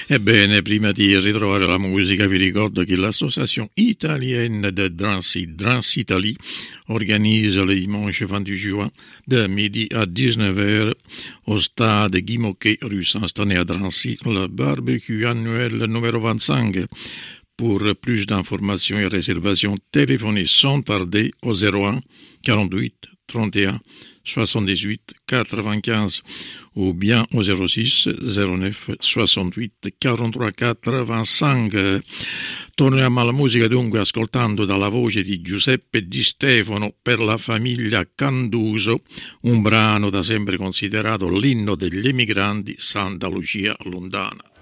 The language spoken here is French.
Ebbene, prima di ritrovare la musica, vi ricordo che l'Associazione italienne de Drancy, Drancy Italie, organise le dimanche 28 juin de midi à 19h au stade Guy Moquet, rue Saint-Stanley à Drancy, le barbecue annuel numéro 25. Pour plus d'informations et réservations, téléphonez sans tarder au 01 48 31 78 95 ou bien au 06 09 68 43 85. Torniamo alla musica dunque ascoltando dalla voce di Giuseppe Di Stefano per la famiglia Canduso, un brano da sempre considerato l'inno degli emigranti, Santa Lucia Lontana.